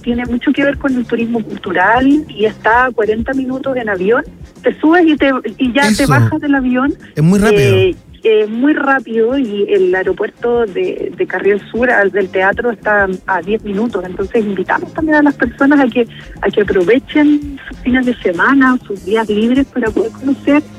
tiene mucho que ver con el turismo cultural y está a 40 minutos en avión. Te subes y ya te bajas del avión. Es muy rápido. Muy rápido, y el aeropuerto de Carriel Sur del teatro está a 10 minutos. Entonces invitamos también a las personas a que aprovechen sus fines de semana, sus días libres para poder conocer